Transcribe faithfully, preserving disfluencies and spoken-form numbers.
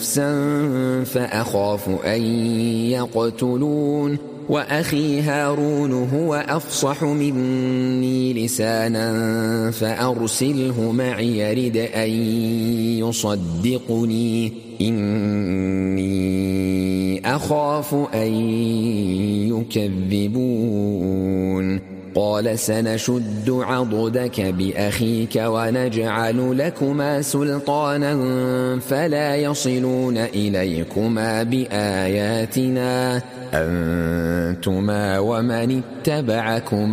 نفسا فأخاف أن يقتلون وأخي هارون هو أفصح مني لسانا فأرسله معي يرد أن يصدقني إني أخاف أن يكذبون قال سنشد عضدك بأخيك ونجعل لكما سلطانا فلا يصلون إليكما بآياتنا أنتما ومن اتبعكما